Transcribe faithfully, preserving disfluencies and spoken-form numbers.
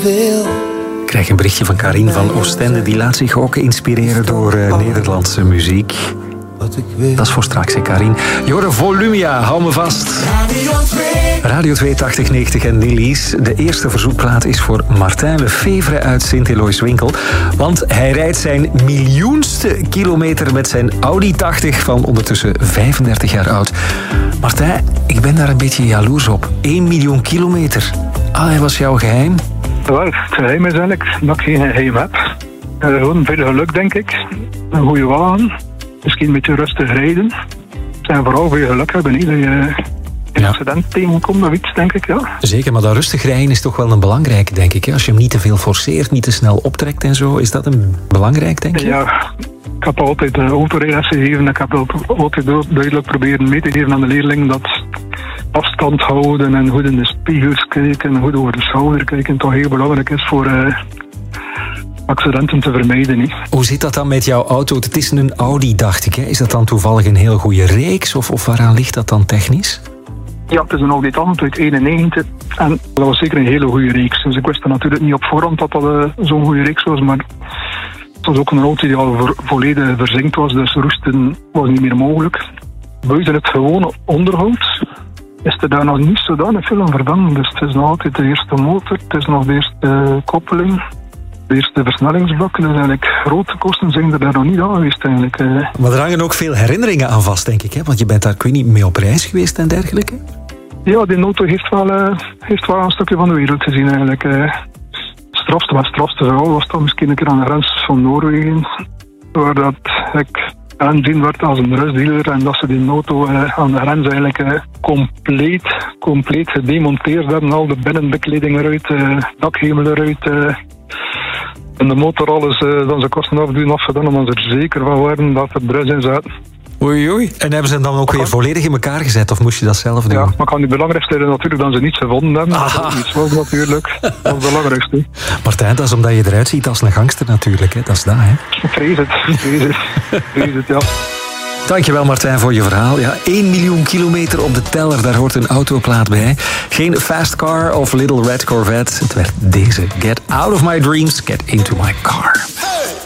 wil. Ik krijg een berichtje van Karin van Oostende. Die laat zich ook inspireren door uh, Nederlandse muziek. Dat is voor straks, hè, Karin. Jorde Volumia, hou me vast. Radio twee tachtig negentig en Nillies. De eerste verzoekplaat is voor Martin Lefevre uit Sint-Eloys-Winkel. Want hij rijdt zijn miljoenste kilometer met zijn Audi tachtig van ondertussen vijfendertig jaar oud. Martin, ik ben daar een beetje jaloers op. één miljoen kilometer. Ah, was jouw geheim? Wel, het geheim is eigenlijk dat ik geen geheim heb. Uh, gewoon veel geluk, denk ik. Een goede wagen. Misschien een beetje rustig rijden. En vooral veel geluk hebben. Niet? Dat je een Ja. accident tegenkomt of iets, denk ik. Ja. Zeker, maar dat rustig rijden is toch wel een belangrijke, denk ik. Hè? Als je hem niet te veel forceert, niet te snel optrekt en zo. Is dat een belangrijk, denk je? Ja, ik heb altijd de autorijles gegeven. Ik heb altijd duidelijk proberen mee te geven aan de leerling dat afstand houden en goed in de spiegels kijken en goed over de schouder kijken toch heel belangrijk is voor uh, accidenten te vermijden. Niet? Hoe zit dat dan met jouw auto? Het is een Audi, dacht ik. Hè? Is dat dan toevallig een heel goede reeks? Of, of waaraan ligt dat dan technisch? Ja, het is een Audi Tand uit eenennegentig en dat was zeker een hele goede reeks. Dus ik wist er natuurlijk niet op voorhand dat dat uh, zo'n goede reeks was, maar het was ook een auto die al vo- volledig verzinkt was, dus roesten was niet meer mogelijk. Buiten het gewone onderhoud is er daar nog niet zodanig veel aan vervangen. Dus het is nog altijd de eerste motor, het is nog de eerste koppeling, de eerste versnellingsbak. Dus eigenlijk grote kosten zijn er daar nog niet aan geweest eigenlijk. Maar er hangen ook veel herinneringen aan vast, denk ik. Hè? Want je bent daar, ik weet niet, mee op reis geweest en dergelijke. Ja, die auto heeft wel, uh, heeft wel een stukje van de wereld gezien eigenlijk. Uh, het strafste, maar het strafste verhaal was dan misschien een keer aan de grens van Noorwegen, waar dat ik aanzien werd als een rustdealer en dat ze die auto uh, aan de grens eigenlijk uh, compleet, compleet gedemonteerd hebben. Al de binnenbekleding eruit, uh, dakhemel eruit uh, en de motor alles uh, dan ze kosten afdoen afgedaan omdat ze er zeker van waren dat er brus in zat. Oei, oei. En hebben ze hem dan ook weer volledig in elkaar gezet of moest je dat zelf doen? Ja, maar kan het belangrijkste is natuurlijk dat ze niets gevonden hebben. Aha. Dat is iets was natuurlijk. Dat is het belangrijkste. Martijn, dat is omdat je eruit ziet als een gangster natuurlijk. Hè? Dat is dat, hè? Ik vrees het, ik vrees het, ik vrees het, ja. Dankjewel Martijn voor je verhaal. Ja, één miljoen kilometer op de teller, daar hoort een autoplaat bij. Geen fast car of little red Corvette. Het werd deze. Get out of my dreams, get into my car.